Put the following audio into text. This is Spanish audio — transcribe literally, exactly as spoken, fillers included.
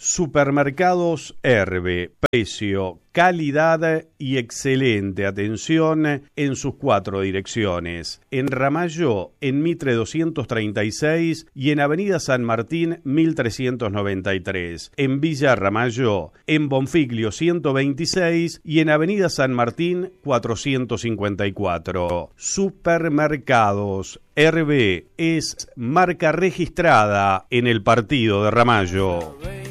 Supermercados Herbe, precio, calidad y excelente atención en sus cuatro direcciones. En Ramallo, en Mitre doscientos treinta y seis y en Avenida San Martín mil trescientos noventa y tres. En Villa Ramallo, en Bonfiglio ciento veintiséis y en Avenida San Martín cuatrocientos cincuenta y cuatro. Supermercados Herbe es marca registrada en el partido de Ramallo.